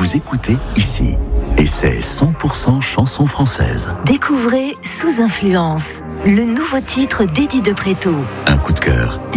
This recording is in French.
vous écoutez ici. Et c'est 100% chansons françaises. Découvrez Sous Influence, le nouveau titre d'Eddie de Pretto. Un coup de cœur